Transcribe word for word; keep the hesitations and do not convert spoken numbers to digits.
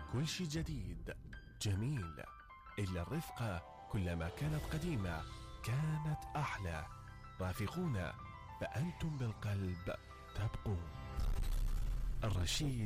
كل شي جديد جميل، إلا الرفقة كلما كانت قديمة كانت أحلى. رافقونا فأنتم بالقلب تبقون. الرشيد